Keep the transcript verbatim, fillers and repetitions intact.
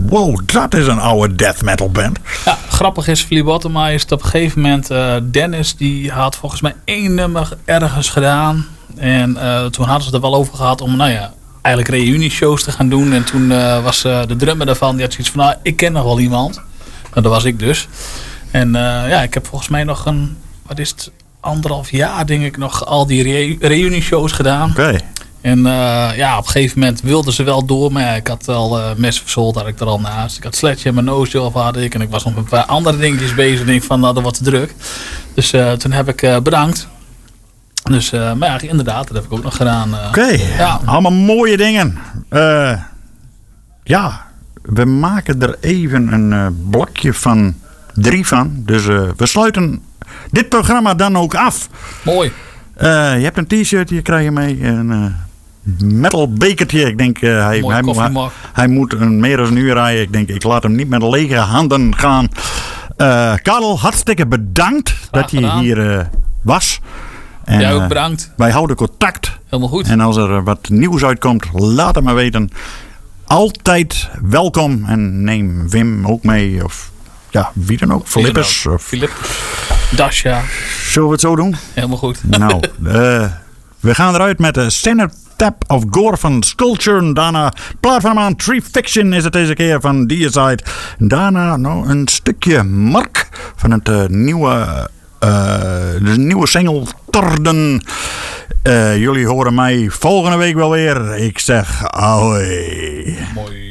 Wow, dat is een oude death metal band. Ja, grappig is, Phlebotomy is het op een gegeven moment... Uh, Dennis, die had volgens mij één nummer ergens gedaan. En uh, toen hadden ze het er wel over gehad om, nou ja... eigenlijk reunie-shows te gaan doen. En toen uh, was uh, de drummer daarvan, die had zoiets van... nou, ik ken nog wel iemand. Nou, dat was ik dus. En uh, ja, ik heb volgens mij nog een... wat is het? Anderhalf jaar, denk ik, nog al die re- reunie-shows gedaan. Oké. Okay. En uh, ja, op een gegeven moment wilden ze wel door. Maar ja, ik had al uh, Mes Versold, had ik er al naast. Ik had Sledgehammer, Nosejob had ik. En ik was nog een paar andere dingetjes bezig. En ik denk van, nou, dat wordt te druk. Dus uh, toen heb ik uh, bedankt. Dus, uh, maar ja, inderdaad, dat heb ik ook nog gedaan. Uh, Oké, okay. Ja. Allemaal mooie dingen. Uh, ja, we maken er even een uh, blokje van drie van. Dus uh, we sluiten dit programma dan ook af. Mooi. Uh, je hebt een t-shirt, je krijg je mee. Een uh, metal bekertje. Ik denk, uh, hij, hij, hij, hij moet een, meer dan een uur rijden. Ik denk, ik laat hem niet met lege handen gaan. Uh, Karel, hartstikke bedankt Graag dat je gedaan. hier uh, was. En, Jij ook bedankt. Uh, wij houden contact. Helemaal goed. En als er wat nieuws uitkomt, laat het maar weten. Altijd welkom. En neem Wim ook mee. Of ja, wie dan ook. Philippus. Of Philip. Dasha. Zullen we het zo doen? Helemaal goed. Nou, uh, we gaan eruit met de Cenotaph of Gore van Sculpture. Daarna plaat van hem aan Tree Fiction is het deze keer van Deicide. Daarna nou, een stukje Mark van het uh, nieuwe... Uh, de nieuwe single Torden. Uh, jullie horen mij volgende week wel weer. Ik zeg ahoi. Mooi.